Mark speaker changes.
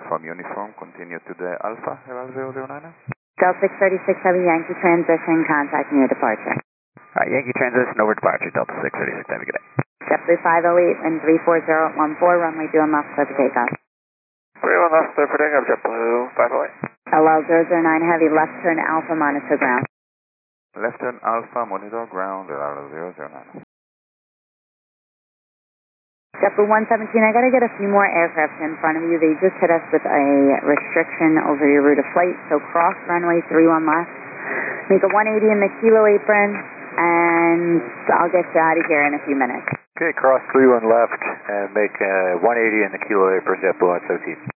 Speaker 1: from Uniform, continue to the Alpha, Eval 009.
Speaker 2: Delta 636 Heavy Yankee transition, contact near departure.
Speaker 3: Yankee transition over departure, Delta 636, have a good day.
Speaker 2: JetBlue 508 and 340 at 14, runway 21 left, clear for takeoff.
Speaker 4: 31 left, clear for takeoff, JetBlue 508.
Speaker 2: LL 009 Heavy, left turn Alpha, monitor ground.
Speaker 1: Left turn Alpha, monitor ground, Eval 009.
Speaker 2: JetBlue 117, I got to get a few more aircraft in front of you. They just hit us with a restriction over your route of flight, so cross runway 31 left. Make a 180 in the kilo apron, and I'll get you out of here in a few minutes.
Speaker 4: Okay, cross 31 left and make a 180 in the kilo apron, JetBlue 117.